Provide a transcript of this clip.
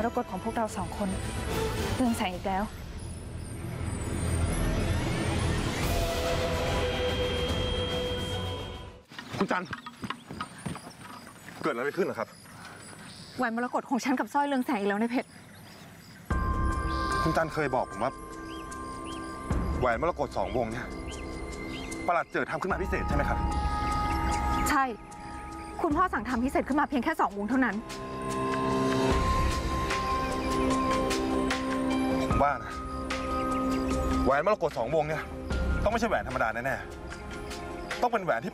รกตของพวกเราสองคนเรืองแสงอีกแล้วคุณจันเกิดอะไรขึ้นเหรอครับแหวนมรกตของฉันกับสร้อยเรืองแสงอีกแล้วในเพชรคุณจันเคยบอกผมว่าแหวนมรกต2 วงเนี่ยประหลัดเจิดทำขึ้นมาพิเศษใช่ไหมครับใช่คุณพ่อสั่งทำพิเศษขึ้นมาเพียงแค่2 วงเท่านั้นผมว่านะแหวนมรกต2 วงเนี่ยต้องไม่ใช่แหวนธรรมดาแน่ๆต้องเป็นแหวนที่